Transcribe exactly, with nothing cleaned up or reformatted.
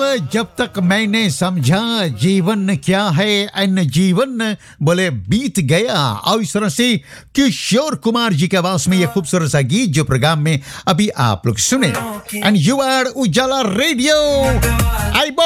जब तक मैंने समझा जीवन क्या है एन जीवन बोले बीत गया। और इस तरह से किशोर कुमार जी के आवाज में ये खूबसूरत सा गीत जो प्रोग्राम में अभी आप लोग सुने। एंड यू आर उजाला रेडियो। आई